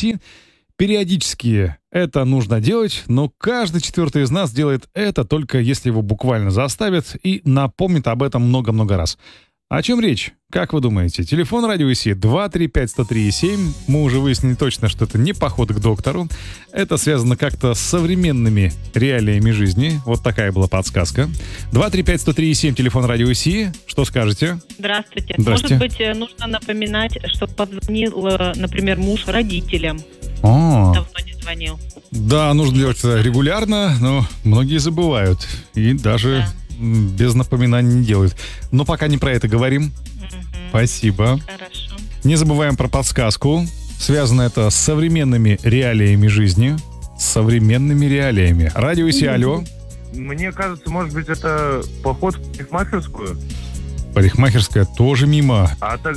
IT. Периодически это нужно делать, но каждый четвертый из нас делает это только если его буквально заставят и напомнит об этом много-много раз. О чем речь? Как вы думаете? Телефон Радио ИСИ 235-103-7. Мы уже выяснили точно, что это не поход к доктору. Это связано как-то с современными реалиями жизни. Вот такая была подсказка. 235-103-7, телефон Радио ИСИ. Что скажете? Здравствуйте. Здравствуйте. Может быть, нужно напоминать, что позвонил, например, муж родителям. О, Давно не звонил. да, нужно делать это регулярно, но многие забывают. И даже без напоминаний не делают. Но пока не про это говорим. Спасибо. Хорошо. Не забываем про подсказку. Связано это с современными реалиями жизни. С современными реалиями. Радио ИСИ, алло. Мне кажется, может быть, это поход в парикмахерскую. Парикмахерская тоже мимо. А так,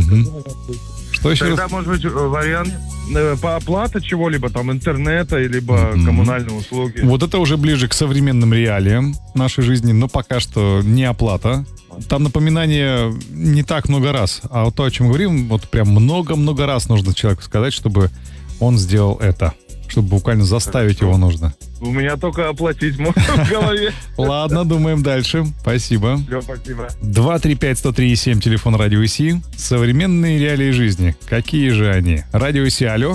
Что еще тогда, раз? может быть, вариант по оплате чего-либо, там, интернета, либо коммунальные услуги. Вот это уже ближе к современным реалиям нашей жизни, но пока что не оплата. Там напоминание не так много раз, а вот то, о чем говорим, вот прям много-много раз нужно человеку сказать, чтобы он сделал это. Чтобы буквально заставить его нужно. У меня только оплатить можно в голове. Ладно, думаем дальше. Спасибо. Все, спасибо. 235-103-7, телефон Радио ИСИ. Современные реалии жизни. Какие же они? Радио ИСИ, алло.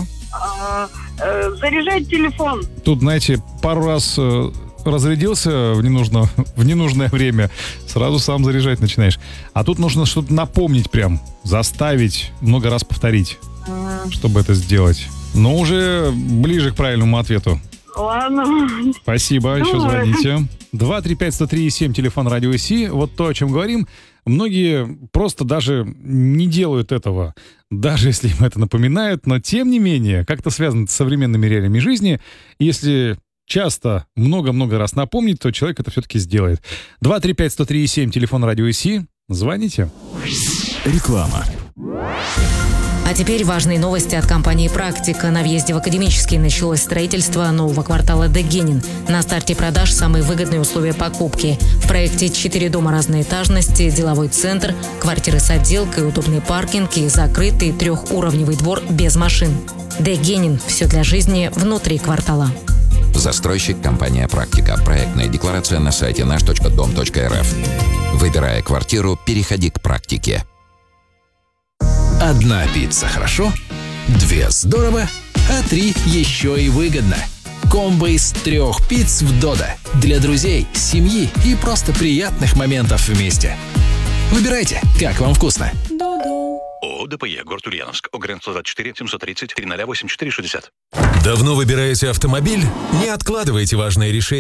Заряжать телефон. Тут, знаете, пару раз разрядился в ненужное время, сразу сам заряжать начинаешь. А тут нужно что-то напомнить прям, заставить, много раз повторить, чтобы это сделать. Но уже ближе к правильному ответу. Ладно. Спасибо, еще звоните. 235-103-7, телефон Радио ИСИ. Вот то, о чем говорим. Многие просто даже не делают этого, даже если им это напоминают, но тем не менее, как-то связано с современными реалиями жизни. Если часто много-много раз напомнить, то человек это все-таки сделает. 235-103-7, телефон Радио ИСИ. Звоните. Реклама. А теперь важные новости от компании «Практика». На въезде в Академический началось строительство нового квартала Дегенин. На старте продаж самые выгодные условия покупки. В проекте 4 дома разной этажности, деловой центр, квартиры с отделкой, удобный паркинг и закрытый 3-уровневый двор без машин. Дегенин. Все для жизни внутри квартала. Застройщик компания «Практика». Проектная декларация на сайте наш.дом.рф. Выбирая квартиру, переходи к «Практике». Одна пицца хорошо, 2 здорово, а 3 еще и выгодно. Комбо из 3 пицц в Додо. Для друзей, семьи и просто приятных моментов вместе. Выбирайте, как вам вкусно. ООО ДПЕ, город Ульяновск, ОГРН 124 730 300 84 60. Давно выбираете автомобиль? Не откладывайте важные решения.